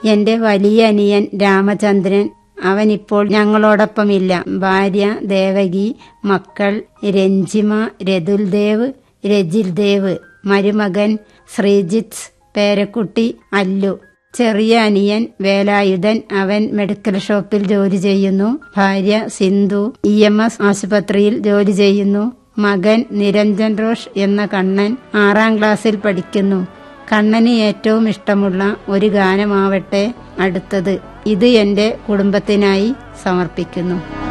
എന്റെ വലിയ അനിയൻ രാമചന്ദ്രൻ, അവനിപ്പോൾ ഞങ്ങളോടൊപ്പമില്ല. ഭാര്യ ദേവകി, മക്കൾ രഞ്ജിമ, രതുൽദേവ്, രജിൽദേവ്, മരുമകൻ ശ്രീജിത്ത്, പേരക്കുട്ടി അല്ലു. ചെറിയ അനിയൻ വേലായുധൻ, അവൻ മെഡിക്കൽ ഷോപ്പിൽ ജോലി ചെയ്യുന്നു. ഭാര്യ സിന്ധു EMS ആശുപത്രിയിൽ ജോലി ചെയ്യുന്നു. മകൻ നിരഞ്ജൻ റോഷ് എന്ന കണ്ണൻ 6ാം ക്ലാസ്സിൽ പഠിക്കുന്നു. കണ്ണന് ഏറ്റവും ഇഷ്ടമുള്ള ഒരു ഗാനമാവട്ടെ അടുത്തത്. ഇത് എന്റെ കുടുംബത്തിനായി സമർപ്പിക്കുന്നു.